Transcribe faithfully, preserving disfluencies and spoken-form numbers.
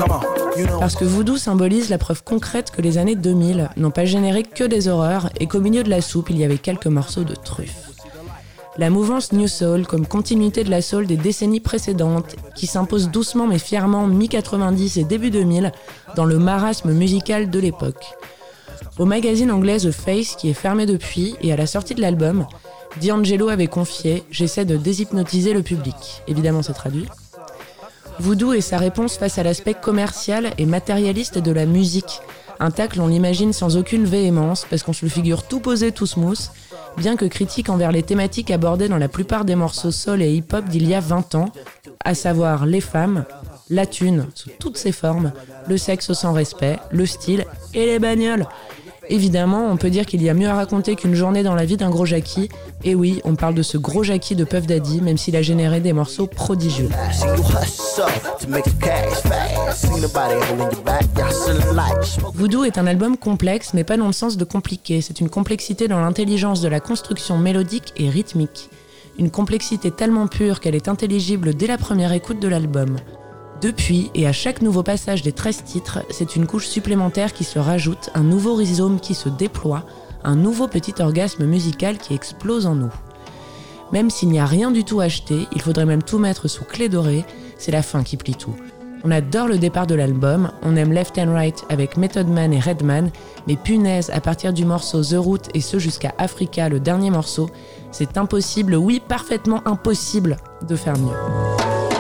Parce que Voodoo symbolise la preuve concrète que les années deux mille n'ont pas généré que des horreurs et qu'au milieu de la soupe, il y avait quelques morceaux de truffes. La mouvance New Soul, comme continuité de la soul des décennies précédentes, qui s'impose doucement mais fièrement mi-quatre-vingt-dix et début deux mille dans le marasme musical de l'époque. Au magazine anglais The Face, qui est fermé depuis, et à la sortie de l'album, D'Angelo avait confié « J'essaie de déshypnotiser le public ». Évidemment, c'est traduit. Voodoo est sa réponse face à l'aspect commercial et matérialiste de la musique. Un tacle, on l'imagine sans aucune véhémence, parce qu'on se le figure tout posé, tout smooth, bien que critique envers les thématiques abordées dans la plupart des morceaux soul et hip-hop d'il y a vingt ans, à savoir les femmes, la thune sous toutes ses formes, le sexe sans respect, le style et les bagnoles. Évidemment, on peut dire qu'il y a mieux à raconter qu'une journée dans la vie d'un gros Jackie. Et oui, on parle de ce gros Jackie de Puff Daddy, même s'il a généré des morceaux prodigieux. Voodoo est un album complexe, mais pas dans le sens de compliqué. C'est une complexité dans l'intelligence de la construction mélodique et rythmique. Une complexité tellement pure qu'elle est intelligible dès la première écoute de l'album. Depuis, et à chaque nouveau passage des treize titres, c'est une couche supplémentaire qui se rajoute, un nouveau rhizome qui se déploie, un nouveau petit orgasme musical qui explose en nous. Même s'il n'y a rien du tout acheté, il faudrait même tout mettre sous clé dorée, c'est la fin qui plie tout. On adore le départ de l'album, on aime Left and Right avec Method Man et Redman, mais punaise, à partir du morceau The Root et ce jusqu'à Africa, le dernier morceau, c'est impossible, oui, parfaitement impossible de faire mieux.